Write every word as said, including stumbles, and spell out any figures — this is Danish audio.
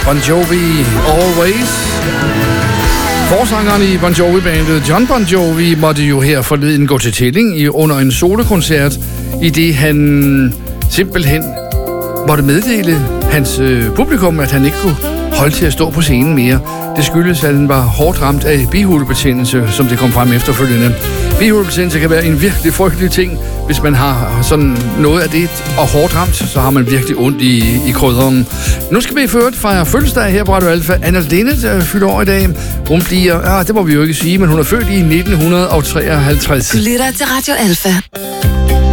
Bon Jovi, Always. Forsangeren i Bon Jovi-bandet John Bon Jovi måtte jo her forleden gå til tælling i under en solokoncert, i det han simpelthen måtte meddele hans øh, publikum, at han ikke kunne holde til at stå på scenen mere. Det skyldes, at han var hårdt ramt af bihulebetændelse, som det kom frem efterfølgende. Bihulebetændelse kan være en virkelig frygtelig ting. Hvis man har sådan noget af det og hårdt ramt, så har man virkelig ondt i, i krydderen. Nu skal vi i ført fejre fødselsdag her på Radio Alfa. Anna Linnet fylder år i dag. Hun bliver, ah, det må vi jo ikke sige, men hun er født i nitten treoghalvtreds. Du lytter til Radio Alfa.